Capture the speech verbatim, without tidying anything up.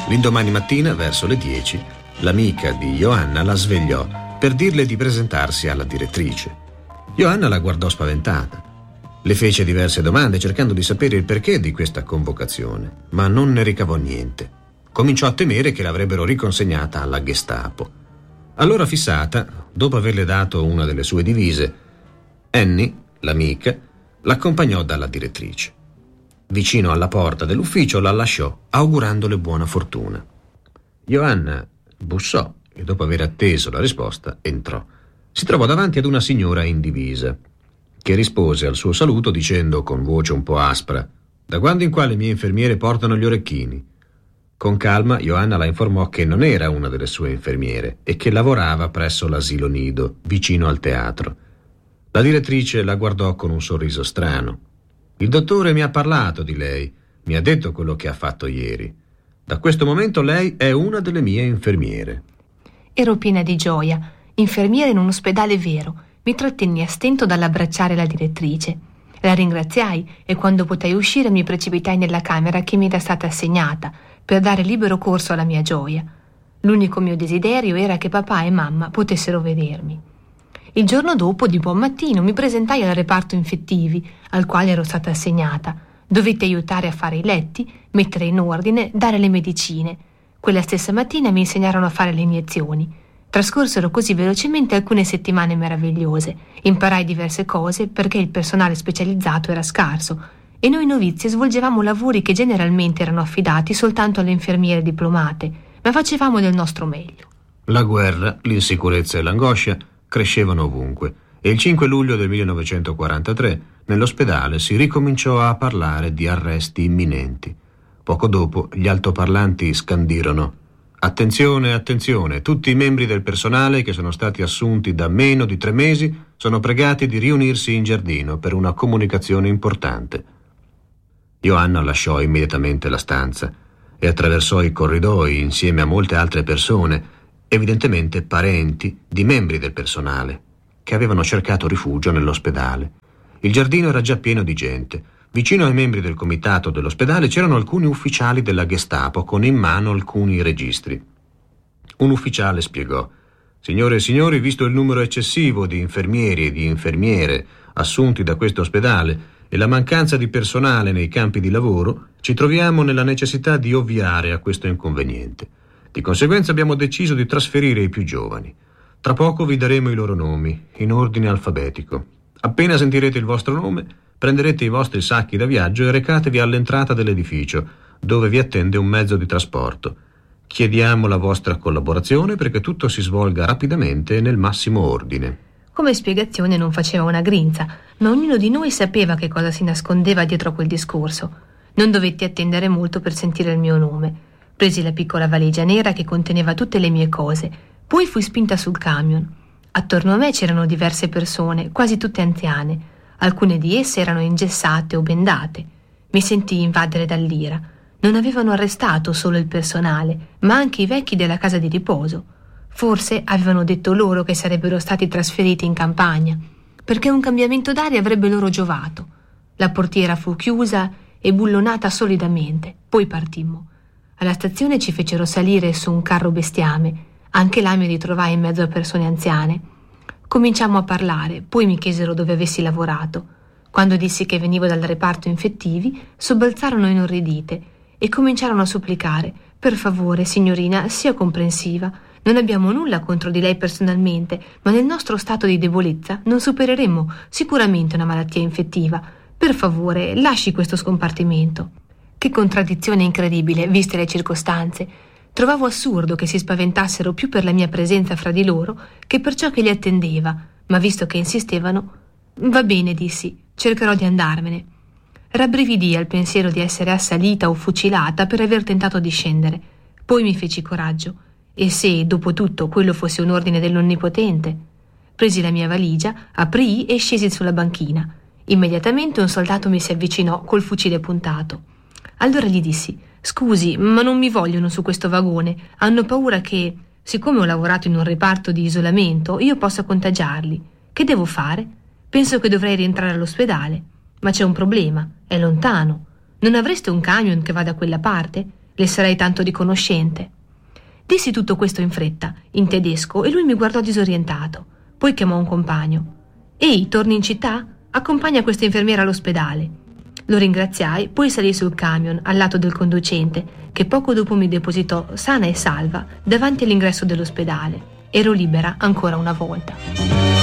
L'indomani mattina, verso le dieci, l'amica di Johanna la svegliò per dirle di presentarsi alla direttrice. Johanna la guardò spaventata. Le fece diverse domande cercando di sapere il perché di questa convocazione, ma non ne ricavò niente. Cominciò a temere che l'avrebbero riconsegnata alla Gestapo. Allora fissata, dopo averle dato una delle sue divise, Annie, l'amica, l'accompagnò dalla direttrice. Vicino alla porta dell'ufficio la lasciò, augurandole buona fortuna. Johanna bussò e dopo aver atteso la risposta entrò. Si trovò davanti ad una signora in divisa, che rispose al suo saluto dicendo con voce un po' aspra: «Da quando in qua le mie infermiere portano gli orecchini?» Con calma Johanna la informò che non era una delle sue infermiere e che lavorava presso l'asilo nido, vicino al teatro. La direttrice la guardò con un sorriso strano. «Il dottore mi ha parlato di lei, mi ha detto quello che ha fatto ieri. Da questo momento lei è una delle mie infermiere». Ero piena di gioia. Infermiere in un ospedale vero. Mi trattenni a stento dall'abbracciare la direttrice. La ringraziai e quando potei uscire mi precipitai nella camera che mi era stata assegnata per dare libero corso alla mia gioia. L'unico mio desiderio era che papà e mamma potessero vedermi. Il giorno dopo, di buon mattino, mi presentai al reparto infettivi, al quale ero stata assegnata. Dovetti aiutare a fare i letti, mettere in ordine, dare le medicine. Quella stessa mattina mi insegnarono a fare le iniezioni. Trascorsero così velocemente alcune settimane meravigliose. Imparai diverse cose perché il personale specializzato era scarso e noi novizie svolgevamo lavori che generalmente erano affidati soltanto alle infermiere diplomate, ma facevamo del nostro meglio. La guerra, l'insicurezza e l'angoscia crescevano ovunque e il cinque luglio del millenovecentoquarantatré nell'ospedale si ricominciò a parlare di arresti imminenti. Poco dopo gli altoparlanti scandirono: «Attenzione, attenzione, tutti i membri del personale che sono stati assunti da meno di tre mesi sono pregati di riunirsi in giardino per una comunicazione importante». Johanna lasciò immediatamente la stanza e attraversò i corridoi insieme a molte altre persone, evidentemente parenti di membri del personale, che avevano cercato rifugio nell'ospedale. Il giardino era già pieno di gente. Vicino ai membri del comitato dell'ospedale c'erano alcuni ufficiali della Gestapo con in mano alcuni registri. Un ufficiale spiegò: «Signore e signori, visto il numero eccessivo di infermieri e di infermiere assunti da questo ospedale e la mancanza di personale nei campi di lavoro, ci troviamo nella necessità di ovviare a questo inconveniente. Di conseguenza abbiamo deciso di trasferire i più giovani. Tra poco vi daremo i loro nomi, in ordine alfabetico. Appena sentirete il vostro nome, prenderete i vostri sacchi da viaggio e recatevi all'entrata dell'edificio, dove vi attende un mezzo di trasporto. Chiediamo la vostra collaborazione perché tutto si svolga rapidamente e nel massimo ordine». Come spiegazione non faceva una grinza, ma ognuno di noi sapeva che cosa si nascondeva dietro a quel discorso. Non dovetti attendere molto per sentire il mio nome. Presi la piccola valigia nera che conteneva tutte le mie cose, poi fui spinta sul camion. Attorno a me c'erano diverse persone, quasi tutte anziane. Alcune di esse erano ingessate o bendate. Mi sentii invadere dall'ira. Non avevano arrestato solo il personale, ma anche i vecchi della casa di riposo. Forse avevano detto loro che sarebbero stati trasferiti in campagna, perché un cambiamento d'aria avrebbe loro giovato. La portiera fu chiusa e bullonata solidamente, poi partimmo. Alla stazione ci fecero salire su un carro bestiame. Anche là mi ritrovai in mezzo a persone anziane. Cominciammo a parlare, poi mi chiesero dove avessi lavorato. Quando dissi che venivo dal reparto infettivi, sobbalzarono inorridite e cominciarono a supplicare: «Per favore, signorina, sia comprensiva. Non abbiamo nulla contro di lei personalmente, ma nel nostro stato di debolezza non supereremo sicuramente una malattia infettiva. Per favore, lasci questo scompartimento». Che contraddizione incredibile, viste le circostanze. Trovavo assurdo che si spaventassero più per la mia presenza fra di loro che per ciò che li attendeva, ma visto che insistevano: «Va bene», dissi, «cercherò di andarmene». Rabbrividii al pensiero di essere assalita o fucilata per aver tentato di scendere. Poi mi feci coraggio. E se, dopo tutto, quello fosse un ordine dell'Onnipotente? Presi la mia valigia, aprii e scesi sulla banchina. Immediatamente un soldato mi si avvicinò col fucile puntato. Allora gli dissi: «Scusi, ma non mi vogliono su questo vagone. Hanno paura che, siccome ho lavorato in un reparto di isolamento, io possa contagiarli. Che devo fare? Penso che dovrei rientrare all'ospedale. Ma c'è un problema, è lontano. Non avreste un camion che va da quella parte? Le sarei tanto riconoscente. Dissi tutto questo in fretta, in tedesco, e lui mi guardò disorientato. Poi chiamò un compagno. «Ehi, torni in città? Accompagna questa infermiera all'ospedale». Lo ringraziai, poi salì sul camion, al lato del conducente, che poco dopo mi depositò sana e salva davanti all'ingresso dell'ospedale. Ero libera ancora una volta.